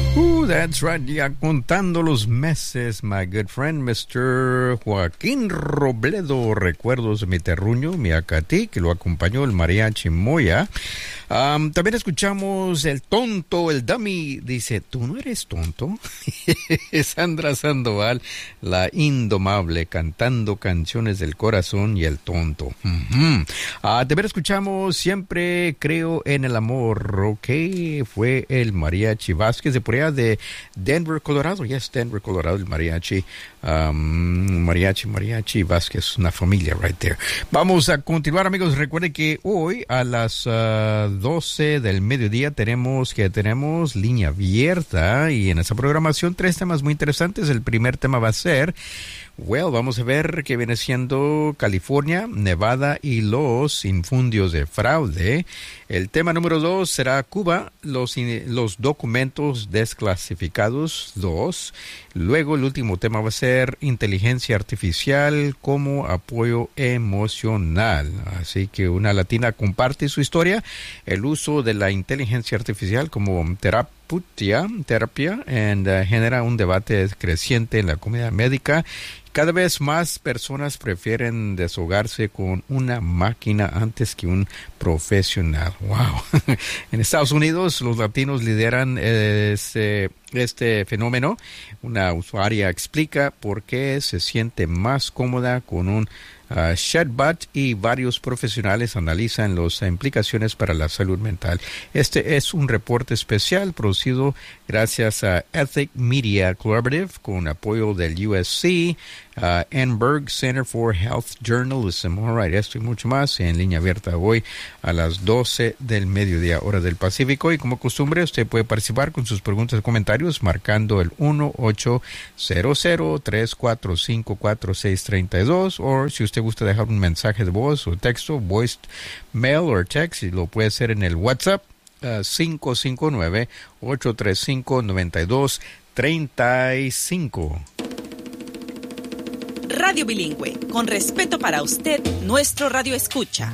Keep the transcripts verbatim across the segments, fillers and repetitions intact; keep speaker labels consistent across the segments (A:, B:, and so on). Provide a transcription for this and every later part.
A: Uh, that's right. Ya contando los meses, my good friend, mister Joaquín Robledo. Recuerdos de mi terruño, mi acatí, que lo acompañó el mariachi Moya. Um, también escuchamos el tonto, el dummy. Dice, ¿tú no eres tonto? Sandra Sandoval, la indomable, cantando canciones del corazón y el tonto. Uh-huh. Uh, también escuchamos Siempre creo en el amor. Ok, fue el mariachi Vázquez de por allá de Denver, Colorado. Yes, Denver, Colorado, el mariachi. Um, mariachi, mariachi Vázquez, una familia right there. Vamos a continuar, amigos. Recuerden que hoy a las uh, doce del mediodía tenemos que tenemos línea abierta y en esa programación tres temas muy interesantes. El primer tema va a ser, well, vamos a ver qué viene siendo California, Nevada y los infundios de fraude. El tema número dos será Cuba, los, los documentos desclasificados dos. Luego el último tema va a ser inteligencia artificial como apoyo emocional. Así que una latina comparte su historia, el uso de la inteligencia artificial como terapia, terapia and, uh, genera un debate creciente en la comunidad médica. Cada vez más personas prefieren deshogarse con una máquina antes que un profesional. Wow. En Estados Unidos, los latinos lideran este, este fenómeno. Una usuaria explica por qué se siente más cómoda con un Uh, chatbot y varios profesionales analizan las implicaciones para la salud mental. Este es un reporte especial producido gracias a Ethic Media Collaborative con apoyo del U S C, uh, Annenberg Center for Health Journalism. All right, esto y mucho más en línea abierta hoy a las doce del mediodía, hora del Pacífico. Y como costumbre, usted puede participar con sus preguntas y comentarios marcando el uno ocho cero cero tres cuatro cinco cuatro seis tres dos, o si usted gusta dejar un mensaje de voz o texto, voice mail o text, y lo puede hacer en el WhatsApp uh, cinco cinco nueve, ocho tres cinco, nueve dos tres cinco.
B: Radio Bilingüe, con respeto para usted, nuestro radio escucha.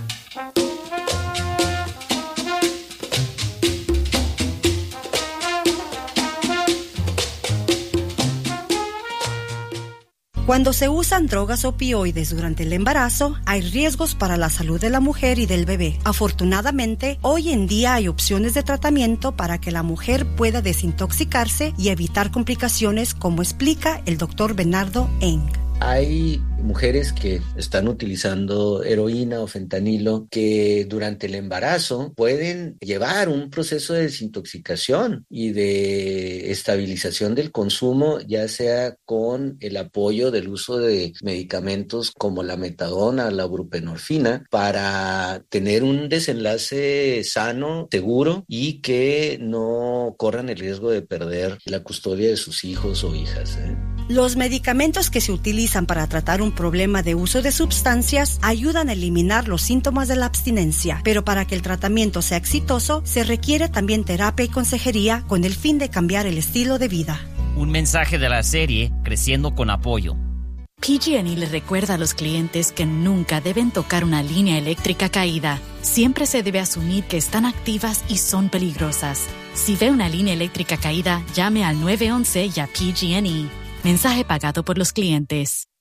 C: Cuando se usan drogas opioides durante el embarazo, hay riesgos para la salud de la mujer y del bebé. Afortunadamente, hoy en día hay opciones de tratamiento para que la mujer pueda desintoxicarse y evitar complicaciones, como explica el doctor Bernardo Eng.
D: Hay mujeres que están utilizando heroína o fentanilo que durante el embarazo pueden llevar un proceso de desintoxicación y de estabilización del consumo, ya sea con el apoyo del uso de medicamentos como la metadona, la buprenorfina, para tener un desenlace sano, seguro y que no corran el riesgo de perder la custodia de sus hijos o hijas, ¿eh?
C: Los medicamentos que se utilizan para tratar un problema de uso de sustancias ayudan a eliminar los síntomas de la abstinencia, pero para que el tratamiento sea exitoso, se requiere también terapia y consejería con el fin de cambiar el estilo de vida.
E: Un mensaje de la serie Creciendo con Apoyo.
F: P G and E le recuerda a los clientes que nunca deben tocar una línea eléctrica caída. Siempre se debe asumir que están activas y son peligrosas. Si ve una línea eléctrica caída, llame al nueve once y a P G and E. Mensaje pagado por los clientes.